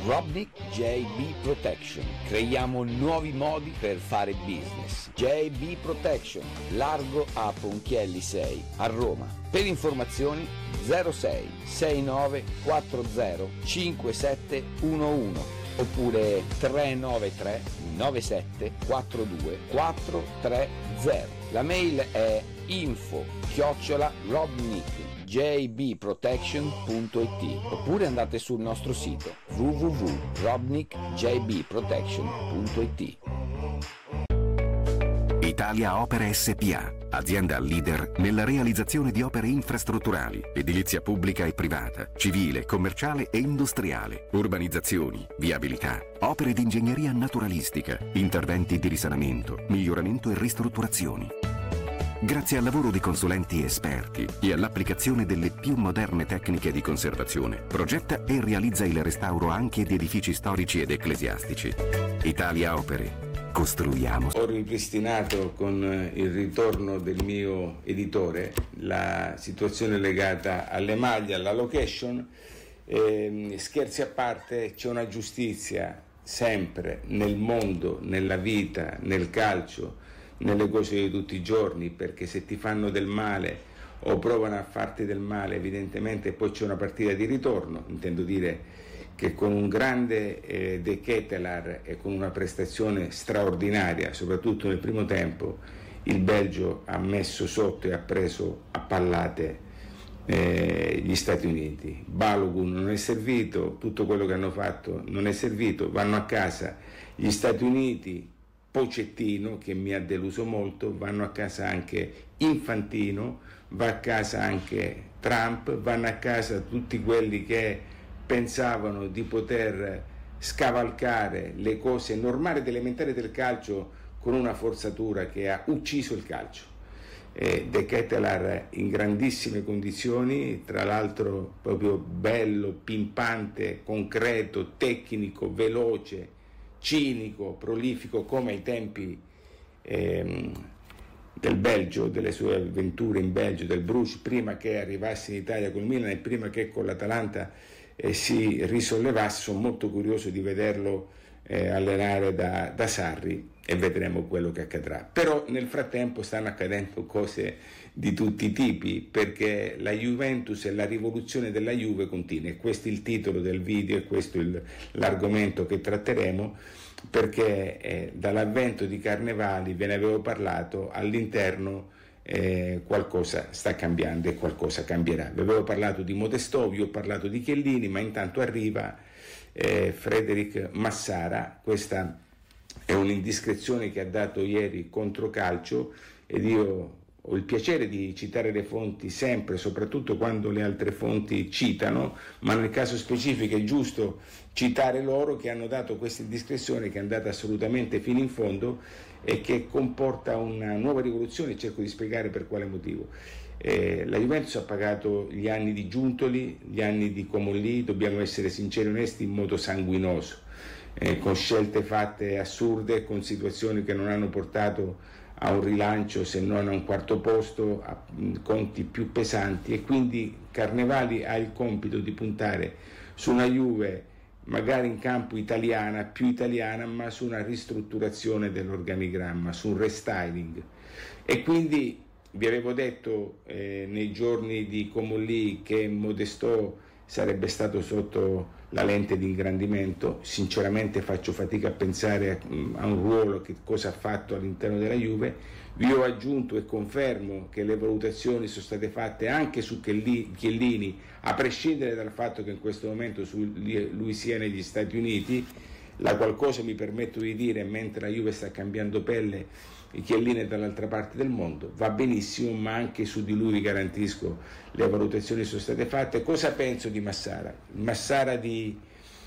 Robnik JB Protection. Creiamo nuovi modi per fare business. JB Protection, largo a Ponchielli 6 a Roma. Per informazioni 06 69 40 5711 oppure 393 97 42 430. La mail è info@robnikjbprotection.it oppure andate sul nostro sito www.robnikjbprotection.it. Italia Opere SPA, azienda leader nella realizzazione di opere infrastrutturali, edilizia pubblica e privata, civile, commerciale e industriale, urbanizzazioni, viabilità, opere di ingegneria naturalistica, interventi di risanamento, miglioramento e ristrutturazioni. Grazie al lavoro di consulenti esperti e all'applicazione delle più moderne tecniche di conservazione, progetta e realizza il restauro anche di edifici storici ed ecclesiastici. Italia Opere. Costruiamo. Ho ripristinato con il ritorno del mio editore la situazione legata alle maglie, alla location. Scherzi a parte, c'è una giustizia sempre nel mondo, nella vita, nel calcio, nelle cose di tutti i giorni, perché se ti fanno del male o provano a farti del male, evidentemente poi c'è una partita di ritorno. Intendo dire che con un grande De Ketelaere e con una prestazione straordinaria, soprattutto nel primo tempo, il Belgio ha messo sotto e ha preso a pallate gli Stati Uniti. Balogun non è servito, tutto quello che hanno fatto non è servito, vanno a casa gli Stati Uniti, Pochettino che mi ha deluso molto, vanno a casa anche Infantino, va a casa anche Trump, vanno a casa tutti quelli che pensavano di poter scavalcare le cose normali ed elementari del calcio con una forzatura che ha ucciso il calcio. De Ketelaere in grandissime condizioni, tra l'altro proprio bello, pimpante, concreto, tecnico, veloce, cinico, prolifico come ai tempi del Belgio, delle sue avventure in Belgio, del Bruges, prima che arrivasse in Italia col Milan e prima che con l'Atalanta si risollevasse. Sono molto curioso di vederlo allenare da Sarri e vedremo quello che accadrà. Però nel frattempo stanno accadendo cose di tutti i tipi, perché la Juventus e la rivoluzione della Juve continua, e questo è il titolo del video e questo è l'argomento che tratteremo, perché dall'avvento di Carnevali ve ne avevo parlato, all'interno qualcosa sta cambiando e qualcosa cambierà. Vi avevo parlato di Modesto, vi ho parlato di Chiellini, ma intanto arriva Frederic Massara. Questa è un'indiscrezione che ha dato ieri Controcalcio ed io ho il piacere di citare le fonti sempre, soprattutto quando le altre fonti citano, ma nel caso specifico è giusto citare loro, che hanno dato questa indiscrezione che è andata assolutamente fino in fondo e che comporta una nuova rivoluzione. Cerco di spiegare per quale motivo. La Juventus ha pagato gli anni di Giuntoli, gli anni di Comolli, dobbiamo essere sinceri e onesti, in modo sanguinoso, con scelte fatte assurde, con situazioni che non hanno portato a un rilancio se non a un quarto posto, a conti più pesanti, e quindi Carnevali ha il compito di puntare su una Juve magari in campo italiana, più italiana, ma su una ristrutturazione dell'organigramma, su un restyling. E quindi vi avevo detto nei giorni di Comolli che Modesto sarebbe stato sotto la lente di ingrandimento. Sinceramente faccio fatica a pensare a un ruolo, che cosa ha fatto all'interno della Juve. Vi ho aggiunto e confermo che le valutazioni sono state fatte anche su Chiellini, a prescindere dal fatto che in questo momento lui sia negli Stati Uniti, la qualcosa mi permetto di dire, mentre la Juve sta cambiando pelle, Chiellini è dall'altra parte del mondo, va benissimo, ma anche su di lui vi garantisco le valutazioni sono state fatte. Cosa penso di Massara? Il Massara di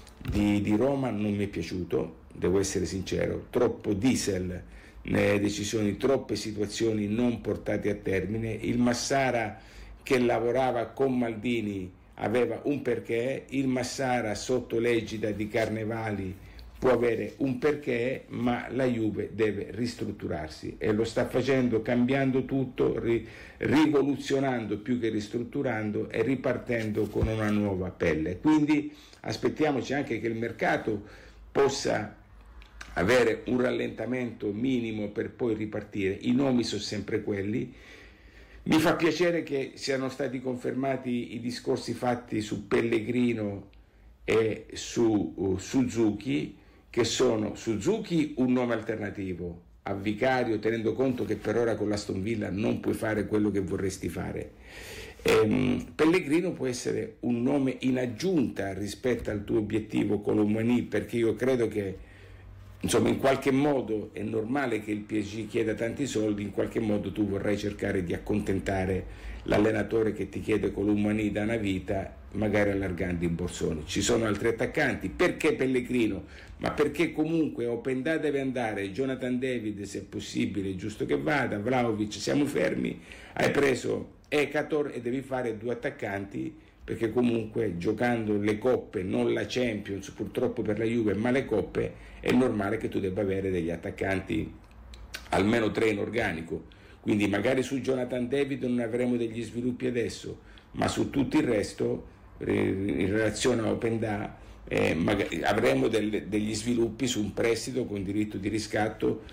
Roma non mi è piaciuto, devo essere sincero, troppo diesel nelle decisioni, troppe situazioni non portate a termine. Il Massara che lavorava con Maldini aveva un perché, il Massara sotto l'egida di Carnevali può avere un perché, ma la Juve deve ristrutturarsi e lo sta facendo cambiando tutto, rivoluzionando più che ristrutturando e ripartendo con una nuova pelle. Quindi aspettiamoci anche che il mercato possa avere un rallentamento minimo per poi ripartire. I nomi sono sempre quelli. Mi fa piacere che siano stati confermati i discorsi fatti su Pellegrino e su Suzuki, che sono Suzuki un nome alternativo a Vicario, tenendo conto che per ora con l'Aston Villa non puoi fare quello che vorresti fare. Pellegrino può essere un nome in aggiunta rispetto al tuo obiettivo Colomani, perché io credo che insomma in qualche modo è normale che il PSG chieda tanti soldi, in qualche modo tu vorrai cercare di accontentare l'allenatore che ti chiede Colomani da una vita, magari allargando i borsoni. Ci sono altri attaccanti. Perché Pellegrino? Ma perché comunque Openda deve andare, Jonathan David se è possibile, è giusto che vada, Vlahovic, siamo fermi, hai preso Ekator e devi fare 2 attaccanti, perché comunque giocando le coppe, non la Champions purtroppo per la Juve, ma le coppe, è normale che tu debba avere degli attaccanti, almeno 3 in organico. Quindi magari su Jonathan David non avremo degli sviluppi adesso, ma su tutto il resto, in relazione a Openda, avremo degli sviluppi su un prestito con diritto di riscatto